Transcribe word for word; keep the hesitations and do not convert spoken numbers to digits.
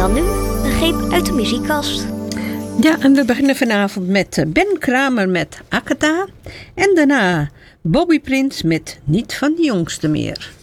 dan nu een greep uit de muziekkast. Ja, en we beginnen vanavond met Ben Kramer met Akata. En daarna Bobby Prins met Niet van de Jongste meer.